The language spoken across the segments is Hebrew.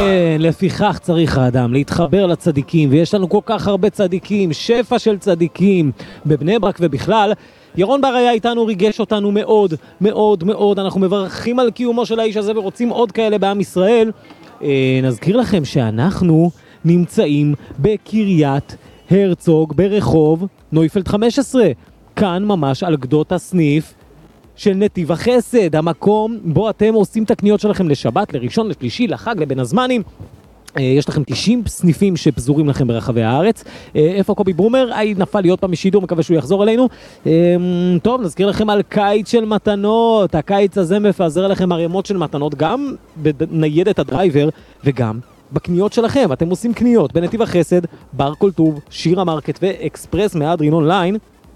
כן, לפיכך צריך האדם להתחבר לצדיקים, ויש לנו כל כך הרבה צדיקים, שפע של צדיקים בבני ברק ובכלל. ירון בר היה איתנו, ריגש אותנו מאוד, מאוד, מאוד. אנחנו מברכים על קיומו של האיש הזה ורוצים עוד כאלה בעם ישראל. נזכיר לכם שאנחנו נמצאים בקריית הרצוג ברחוב נויפלד 15, כאן ממש על גדות הסניף של נתיב החסד, המקום בו אתם עושים את הקניות שלכם לשבת, לראשון, לשלישי, לחג, לבין הזמנים. יש לכם 90 סניפים שפזורים לכם ברחבי הארץ. איפה קובי ברומר? נפל להיות פעם משידור, מקווה שהוא יחזור אלינו. טוב, נזכיר לכם על קיץ של מתנות. הקיץ הזה מפזר לכם ערימות של מתנות, גם בניידת הדרייבר וגם בקניות שלכם. אתם עושים קניות בנתיב החסד, בר כל טוב, שירה מרקט ואקספרס מהדרין אונליין,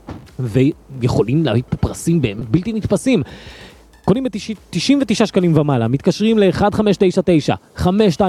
ויכולים להביא פרסים בלתי נתפסים. קונים ב-99 שקלים ומעלה, מתקשרים ל-1599-525252,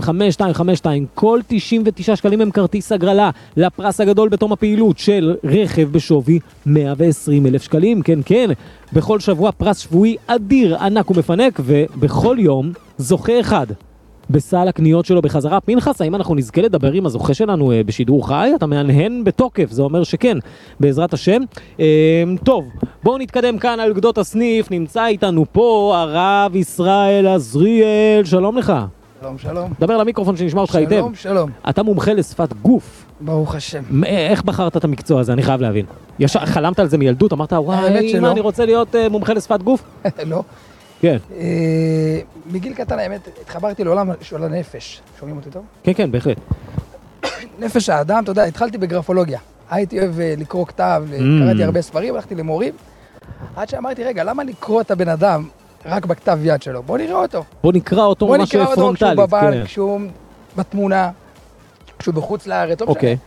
כל 99 שקלים הם כרטיס הגרלה לפרס הגדול בתום הפעילות של רכב בשווי 120,000 שקלים, כן כן, בכל שבוע פרס שבועי אדיר, ענק ומפנק, ובכל יום זוכה אחד בסל הקניות שלו בחזרה. פנחס, האם אנחנו נזכה לדבר עם הזוכה שלנו בשידור חי? אתה מענהן בתוקף, זה אומר שכן, בעזרת השם. טוב, בואו נתקדם כאן על גדות הסניף, נמצא איתנו פה הרב ישראל עזריאל, שלום לך. שלום, שלום. דבר למיקרופון שנשמע אותך היטב. שלום, שלום. אתה מומחה לשפת גוף. ברוך השם. איך בחרת את המקצוע הזה? אני חייב להבין. חלמת על זה מילדות, אמרת, וואי, מה, אני רוצה להיות מומחה לשפת גוף? לא. כן. מגיל קטן, האמת, התחברתי לעולם של הנפש. שומעים אותי טוב? כן, כן, בהחלט. נפש האדם, אתה יודע, התחלתי בגרפולוגיה. הייתי אוהב לקרוא כתב, קראתי הרבה ספרים, הלכתי למורים. עד שאמרתי, רגע, למה לקרוא את הבן אדם רק בכתב יד שלו? בוא נראה אותו. בוא נקרא אותו ממש פרונטלית. בוא נקרא אותו כשהוא בבנק, כשהוא בתמונה, כשהוא בחוץ לארץ, לא משנה.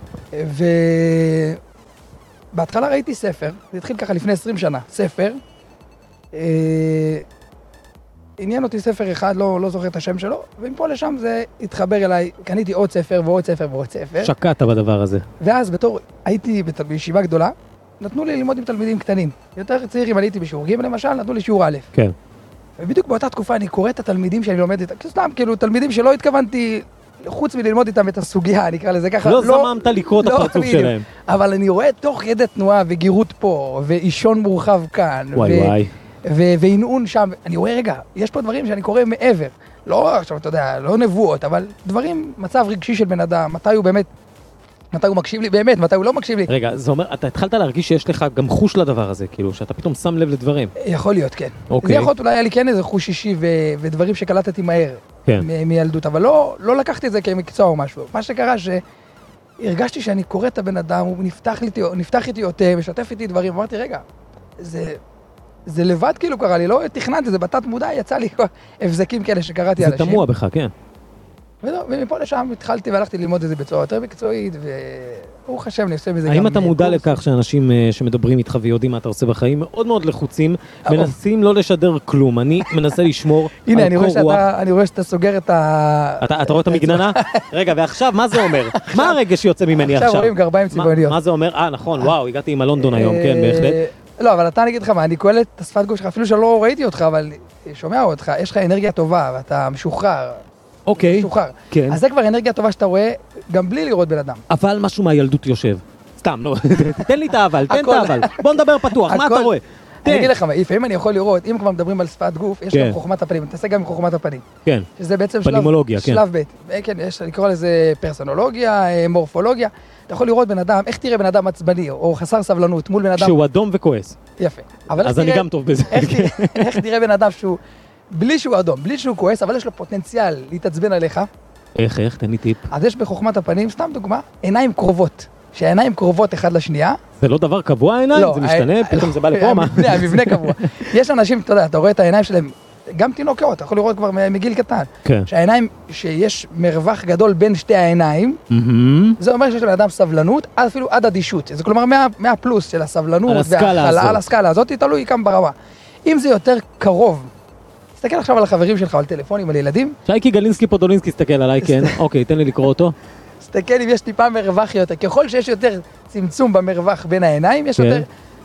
ובהתחלה ראיתי ספר, זה התחיל ככה לפני 20 שנה, ספר, עניין אותי ספר אחד, לא זוכר את השם שלו, ומפה לשם זה התחבר אליי, קניתי עוד ספר ועוד ספר ועוד ספר. שקעת בדבר הזה. ואז הייתי בישיבה גדולה, נתנו לי ללמוד עם תלמידים קטנים. יותר צעירים, אני הייתי בשיעור ג' למשל, נתנו לי שיעור א'. כן. ובדיוק באותה תקופה אני קורא את התלמידים שאני לומד איתם, סתם כאילו תלמידים שלא התכוונתי, חוץ מללמוד איתם את הסוגיה, אני אקרא לזה ככה. לא זממת לקרוא את הפרצוף שלהם. אבל אני רואה תוך ידי תנועה וגירות פה, ואישון מורחב כאן. וואי. ועינעון שם, אני רואה רגע, יש פה דברים שאני קורא מעבר, לא עכשיו אתה יודע, לא נבואות, אבל דברים, מצב רגשי של בן אדם, מתי הוא מקשיב לי באמת, מתי הוא לא מקשיב לי. רגע, זה אומר, אתה התחלת להרגיש שיש לך גם חוש לדבר הזה, כאילו, שאתה פתאום שם לב לדברים. יכול להיות, כן. זה יכול להיות, אולי היה לי כן איזה חוש אישי ודברים שקלטתי מהר מילדות, אבל לא לקחתי את זה כמקצוע או משהו. מה שקרה שהרגשתי שאני קורא את הבן אדם, הוא נפתח איתי יותר, משתף איתי דברים, אמרתי, רגע, זה לבד כאילו קרה לי, לא תכננתי, זה בתת מודע, יצא לי הבזקים כאלה שקראתי על השם. זה תמוה בך, כן. ומפה לשם התחלתי והלכתי ללמוד את זה בצורה יותר מקצועית, וברוך השם, אני עושה בזה גם... האם אתה מודע לכך שאנשים שמדברים איתך ויודעים מה אתה עושה בחיים, מאוד מאוד לחוצים, מנסים לא לשדר כלום, אני מנסה לשמור על קור רוח. הנה, אני רואה שאתה סוגר את ה... אתה רואה את המגננה? רגע, ועכשיו, מה זה אומר? מה הרגש שיוצא ממני עכשיו? עכשיו רואים גרביים צבעוניות. מה זה אומר? נכון, וואו, הגעתי עם הלונדון היום, כן, בהחלט. לא, אבל אתה נגיד לך מה, אני קולט את השפת גוף שלך, אפילו שלא ראיתי אותך, אבל שומע אותך, יש לך אנרגיה טובה, ואתה משוחרר. אוקיי, משוחרר. כן. אז זה כבר אנרגיה טובה שאתה רואה, גם בלי לראות בן אדם. אבל משהו מהילדות יושב. סתם, לא, תן לי את האבל, תן את האבל. בוא נדבר פתוח, מה אתה רואה? אני אגיד לך, לפעמים אני יכול לראות, אם כבר מדברים על שפת גוף, יש גם חוכמת הפנים, תעשה גם עם חוכמת הפנים. כן. שזה בעצם שלב ב'. כן, אני קורא לזה פרסונולוגיה, מורפולוגיה. אתה יכול לראות בן אדם, איך תראה בן אדם עצבני או חסר סבלנות מול בן אדם... שהוא אדום וכועס. יפה. אז אני גם טוב בזה. איך תראה בן אדם שהוא, בלי שהוא אדום, בלי שהוא כועס, אבל יש לו פוטנציאל להתעצבן עליך. איך? תן לי טיפ. אז יש בחוכמת הפנים, סתם דוגמה, עיניים קרובות. שהעיניים קרובות אחד לשנייה. זה לא דבר קבוע העיניים? זה משתנה? פתאום זה בא לפה, מה? המבנה קבוע. יש אנשים, אתה יודע, אתה רואה את העיניים שלהם, גם תינוקות, אתה יכול לראות כבר מגיל קטן. כן. שהעיניים, שיש מרווח גדול בין שתי העיניים, זה אומר שיש לבן אדם סבלנות, אפילו עד אדישות. זה כלומר 100 פלוס של הסבלנות על הסקאלה הזאת, תלוי כמה ברמה. אם זה יותר קרוב, תסתכל עכשיו על החברים שלך, על טלפונים, על ילדים. שייקי גלינסקי פודולינסקי תסתכל עליי, כן. אוקיי, תן לי לקרוא אותו. תסתכל אם יש טיפה מרווח יותר, ככל שיש יותר צמצום במרווח בין העיניים, יש יותר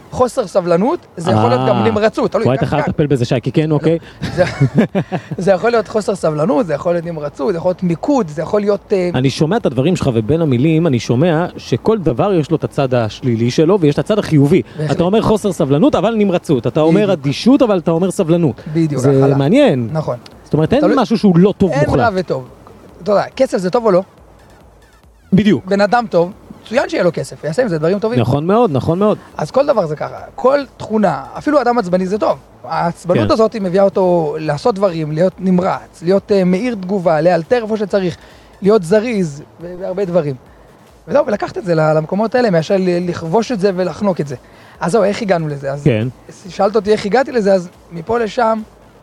חוסר סבלנות, זה יכול להיות גם נמרצות. וואי, אתה חייב לטפל בזה שייקי, כן, אוקיי. זה יכול להיות חוסר סבלנות, זה יכול להיות נמרצות, זה יכול להיות מיקוד, זה יכול להיות... אני שומע את הדברים שלך, ובין המילים אני שומע שכל דבר יש לו את הצד השלילי שלו, ויש את הצד החיובי. אתה אומר חוסר סבלנות, אבל נמרצות. אתה אומר אדישות, אבל אתה אומר סבלנות. בדיוק. זה מעניין. נכון. זאת אומרת, אין משהו שהוא לא טוב מוחלט. אין רע וטוב. אתה יודע, כסף זה טוב או לא? בדיוק. בן אדם טוב, צוין שיהיה לו כסף, יעשה עם זה דברים טובים. נכון מאוד, נכון מאוד. אז כל דבר זה ככה, כל תכונה, אפילו אדם עצבני זה טוב. העצבנות הזאת היא מביאה אותו לעשות דברים, להיות נמרץ, להיות מאיר תגובה, לאלתר איפה שצריך, להיות זריז והרבה דברים. וזהו, ולקחת את זה למקומות האלה, מאשר לכבוש את זה ולחנוק את זה. אז זהו, איך הגענו לזה? אז שאלת אותי איך הגעתי לזה, אז מפה לשם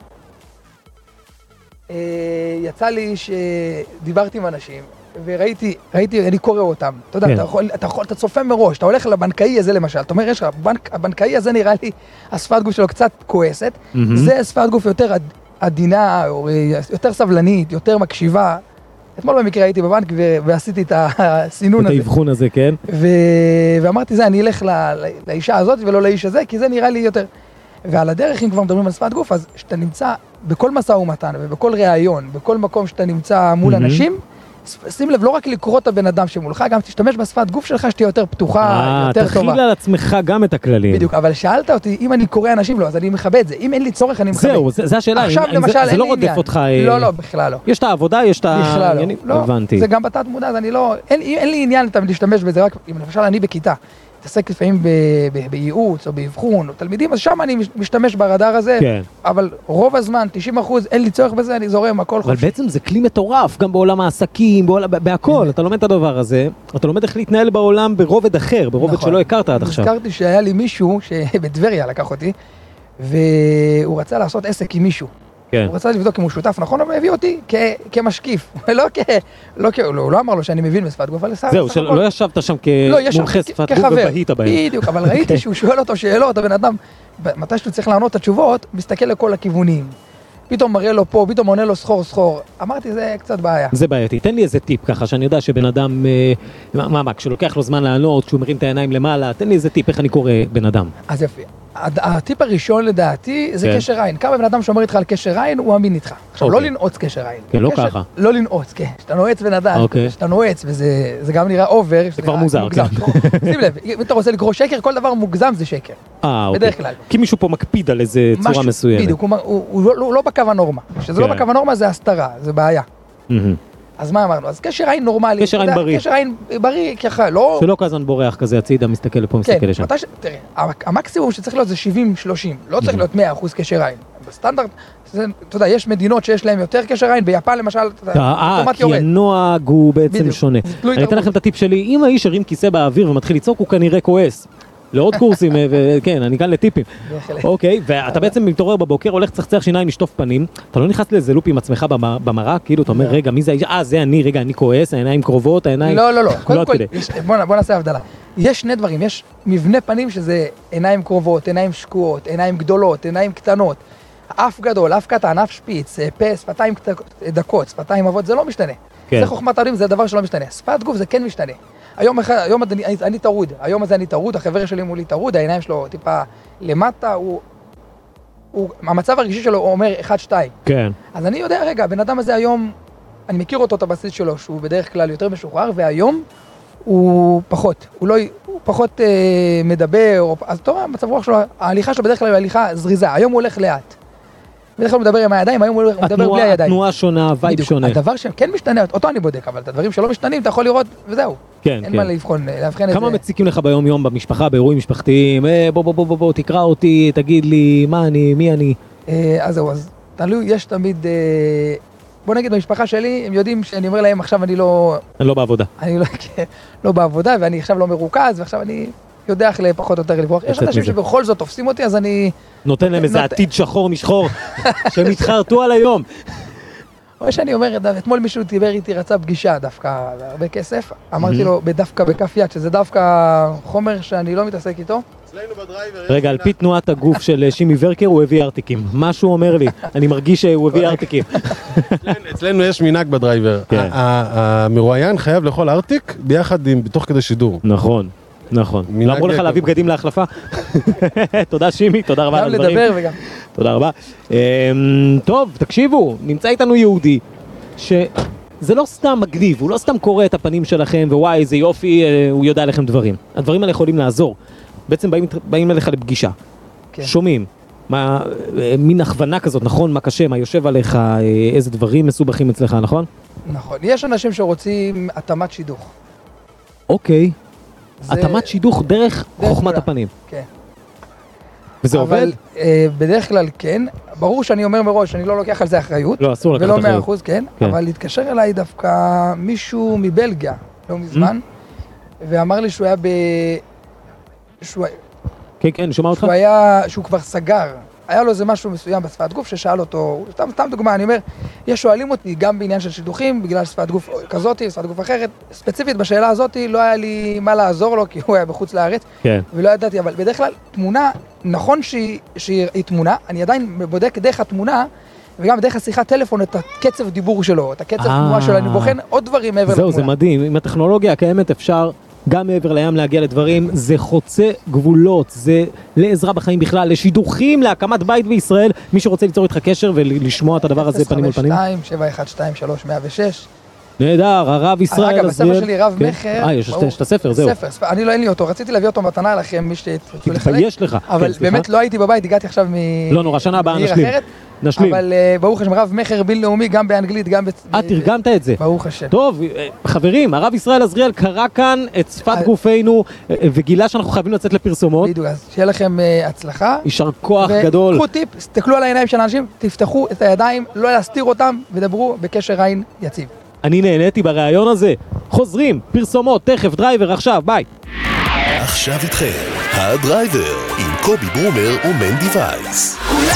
יצא לי שדיברתי עם אנשים, וראיתי, אני קורא אותם. אתה יודע, אתה צופה מראש, אתה הולך לבנקאי הזה למשל, אתה אומר, יש לך, הבנקאי הזה נראה לי, השפת גוף שלו קצת כועסת, זה שפת גוף יותר עדינה, יותר סבלנית, יותר מקשיבה. אתמול במקרה הייתי בבנק ועשיתי את הסינון הזה. את האבחון הזה, כן. ואמרתי, אני אלך לאישה הזאת ולא לאיש הזה, כי זה נראה לי יותר. ועל הדרך, אם כבר מדברים על שפת גוף, אז שאתה נמצא בכל מסע ומתן ובכל ראיון, בכל מקום שאתה נמצא מול אנשים, שים לב, לא רק לקרוא את הבן אדם שמולך, גם תשתמש בשפת גוף שלך שתהיה יותר פתוחה, יותר טובה. תכיל על עצמך גם את הכללים. בדיוק, אבל שאלת אותי, אם אני קורא אנשים לא, אז אני מכבד את זה. אם אין לי צורך, אני מכבד. זהו, זה השאלה. עכשיו, למשל, זה לא רודף אותך. לא, בכלל לא. יש את העבודה, יש את העניינים. לא, הבנתי. זה גם בתת מודע, אז אני לא, אין לי עניין להשתמש בזה, רק אם למשל אני בכיתה, מתעסק לפעמים בייעוץ או באבחון או תלמידים, אז שם אני משתמש ברדאר הזה, אבל רוב הזמן, 90%, אין לי צורך בזה, אני זורם, הכל חופשי. אבל בעצם זה כלי מטורף, גם בעולם העסקים, בהכל, אתה לומד את הדבר הזה, אתה לומד איך להתנהל בעולם ברובד אחר, ברובד שלא הכרת עד עכשיו. הזכרתי שהיה לי מישהו שבדבריה לקח אותי, והוא רצה לעשות עסק עם מישהו. הוא רצה לבדוק אם הוא שותף, נכון? אבל הביא אותי כמשקיף, הוא לא אמר לו שאני מבין בשפת גוף, אבל זהו, לא ישבת שם כמומחה שפת גוף ובהית בהם. בדיוק, אבל ראיתי שהוא שואל אותו שאלות, הבן אדם, מתי שהוא צריך לענות את התשובות, מסתכל לכל הכיוונים. פתאום מראה לו פה, פתאום עונה לו סחור. אמרתי, זה קצת בעיה. זה בעייתי. תן לי איזה טיפ ככה, שאני יודע שבן אדם, כשלוקח לו זמן לענות, כשהוא מרים את העיניים למעלה, תן לי איזה טיפ, איך אני קורא בן אדם. אז יפה. הטיפ הראשון לדעתי זה קשר עין. כמה בן אדם שאומר איתך על קשר עין, הוא אמין איתך. עכשיו, לא לנעוץ קשר עין. כן, לא ככה. לא לנעוץ, כן. שאתה נועץ בן אדם, שאתה נועץ, וזה גם נראה אובר. זה כבר מוזר, כן. שים לב, אם אתה רוצה לקרוא שקר, כל דבר מוגזם זה שקר. בדרך כלל. כי מישהו פה מקפיד על איזה צורה מסוימת. בדיוק, הוא לא בקו הנורמה. כשזה לא בקו הנורמה זה הסתרה, זה בעיה. אז מה אמרנו? אז קשר עין נורמלי. קשר עין בריא. קשר עין בריא, ככה, לא... שלא כזן בורח כזה, הצידה, מסתכל לפה, מסתכל לשם. תראה, המקסימום שצריך להיות זה 70-30, לא צריך להיות 100% קשר עין. בסטנדרט, אתה יודע, יש מדינות שיש להם יותר קשר עין, ביפן למשל, כי הנוהג הוא בעצם שונה. אני אתן לכם את הטיפ שלי, אם האיש הרים כיסא באוויר ומתחיל לצעוק, הוא כנראה כועס. לעוד קורסים, וכן, אני כאן לטיפים. אוקיי, ואתה בעצם מתעורר בבוקר, הולך צחצח שיניים, לשטוף פנים, אתה לא נכנס לאיזה לופ עם עצמך במראה, כאילו אתה אומר, רגע, מי זה האיש? זה אני, רגע, אני כועס, העיניים קרובות, העיניים... לא. קודם כל, בוא נעשה הבדלה. יש שני דברים, יש מבנה פנים שזה עיניים קרובות, עיניים שקועות, עיניים גדולות, עיניים קטנות, אף גדול, אף קטן, אף שפיץ, פה, שפתיים דקות, שפתיים אבות, זה לא משתנה. זה חוכמת ההורים, זה דבר שלא משתנה. שפת גוף זה כן משתנה. היום אני טרוד, היום הזה אני טרוד, החבר שלי מולי טרוד, העיניים שלו טיפה למטה, המצב הרגשי שלו אומר 1-2. כן. אז אני יודע, רגע, הבן אדם הזה היום, אני מכיר אותו את הבסיס שלו, שהוא בדרך כלל יותר משוחרר, והיום הוא פחות מדבר, אז אתה רואה, מצב רוח שלו, ההליכה שלו בדרך כלל היא הליכה זריזה, היום הוא הולך לאט. בדרך כלל הוא מדבר עם הידיים, היום הוא מדבר בלי הידיים. התנועה שונה, וייב שונה. הדבר שכן משתנה, אותו אני בודק, אבל את הדברים שלא משתנים, אתה יכול לראות, וזהו. כן. אין מה לאבחן את זה. כמה מציקים לך ביום יום במשפחה, באירועים משפחתיים, בוא, תקרא אותי, תגיד לי, מי אני? אז זהו, אז תלוי, יש תמיד, בוא נגיד במשפחה שלי, הם יודעים שאני אומר להם, עכשיו אני לא בעבודה. אני לא בעבודה, ואני עכשיו לא מרוכז, ועכשיו אני יודע איך לפחות או יותר לברוח. יש אנשים שבכל זאת תופסים אותי, אז אני... נותן להם איזה עתיד שחור משחור, שהם התחרטו על היום. או שאני אומר, אתמול מישהו דיבר איתי, רצה פגישה דווקא, הרבה כסף. אמרתי לו, בדווקא בכף יד, שזה דווקא חומר שאני לא מתעסק איתו. רגע, על פי תנועת הגוף של שימי ורקר, הוא הביא ארטיקים. מה שהוא אומר לי, אני מרגיש שהוא הביא ארטיקים. אצלנו יש מנהג בדרייבר. המרואיין חייב לאכול ארטיק ביחד עם, בתוך כדי שידור. נכון. נכון. לא אמרו לך להביא בגדים להחלפה? תודה שימי, תודה רבה על הדברים. גם לדבר וגם... תודה רבה. טוב, תקשיבו, נמצא איתנו יהודי, שזה לא סתם מגניב, הוא לא סתם קורא את הפנים שלכם, ווואי, איזה יופי, הוא יודע לכם דברים. הדברים האלה יכולים לעזור. בעצם באים אליך לפגישה. כן. שומעים. מין הכוונה כזאת, נכון? מה קשה, מה יושב עליך, איזה דברים מסובכים אצלך, נכון? נכון. יש אנשים שרוצים התאמת שידוך. אוקיי. התאמת שידוך דרך חוכמת הפנים. כן. וזה עובד? אבל בדרך כלל כן. ברור שאני אומר מראש, אני לא לוקח על זה אחריות. לא, אסור לקחת אחריות. ולא 100%, כן. אבל התקשר אליי דווקא מישהו מבלגיה, לא מזמן, ואמר לי שהוא היה כן, כן, אני שומע אותך. שהוא כבר סגר. היה לו איזה משהו מסוים בשפת גוף ששאל אותו, סתם דוגמה, אני אומר, יש שואלים אותי גם בעניין של שידוכים, בגלל שפת גוף כזאת, שפת גוף אחרת, ספציפית בשאלה הזאת לא היה לי מה לעזור לו, כי הוא היה בחוץ לארץ, כן. ולא ידעתי, אבל בדרך כלל תמונה, נכון שהיא תמונה, אני עדיין בודק דרך התמונה, וגם דרך השיחת טלפון את הקצב דיבור שלו, את הקצב תנועה שלו, אני בוחן עוד דברים מעבר לתמונה. זהו, זה מדהים, עם הטכנולוגיה הקיימת אפשר גם מעבר לים להגיע לדברים, זה חוצה גבולות, זה לעזרה בחיים בכלל, לשידוכים, להקמת בית בישראל, מי שרוצה ליצור איתך קשר ולשמוע את הדבר הזה פנים מול פנים. 052-712-3-106. נהדר, הרב ישראל. אגב, הספר שלי רב מחר. יש את הספר, זהו. ספר, אני לא אין לי אותו, רציתי להביא אותו מתנה לכם, מי שתרצו לחלק. תתבייש לך. אבל באמת לא הייתי בבית, הגעתי עכשיו לא נורא, שנה הבאה נשלים. אבל ברוך השם, רב מחר בינלאומי, גם באנגלית, גם... תרגמת את זה. ברוך השם. טוב, חברים, הרב ישראל עזריאל קרא כאן את שפת גופנו, וגילה שאנחנו חייבים לצאת לפרסומות. בדיוק, אז שיהיה לכם הצלחה. יישר כוח גדול. וקחו טיפ, תסתכלו על העיניים של האנשים, תפתחו את הידיים, לא להסתיר אותם, ודברו בקשר עין יציב. אני נהניתי ברעיון הזה. חוזרים, פרסומות, תכף, דרייבר, עכשיו, ביי. עכשיו איתכם, הדרייבר, עם קובי ברומר ומנדי וייס.